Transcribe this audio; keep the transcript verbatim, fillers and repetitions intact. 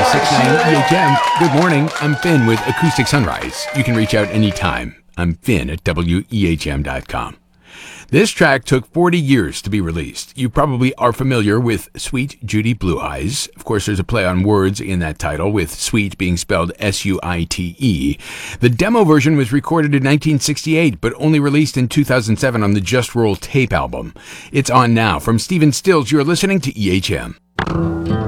six nine E H M. Good morning. I'm Finn with Acoustic Sunrise. You can reach out anytime. I'm Finn at W E H M dot com. This track took forty years to be released. You probably are familiar with Sweet Judy Blue Eyes. Of course, there's a play on words in that title, with sweet being spelled S U I T E. The demo version was recorded in nineteen sixty-eight, but only released in two thousand seven on the Just Roll tape album. It's on now. From Stephen Stills, you're listening to E H M.